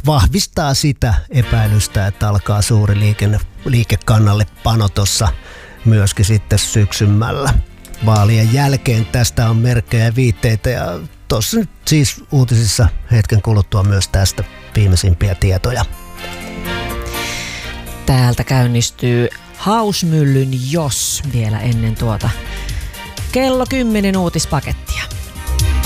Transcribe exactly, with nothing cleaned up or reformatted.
vahvistaa sitä epäilystä, että alkaa suuri liikenne, liikekannalle pano tuossa myöskin sitten syksymällä. Vaalien jälkeen tästä on merkkejä ja viitteitä ja tuossa nyt siis uutisissa hetken kuluttua myös tästä viimeisimpiä tietoja. Täältä käynnistyy Hausmyllyn Jos vielä ennen tuota kello kymmenen uutispakettia.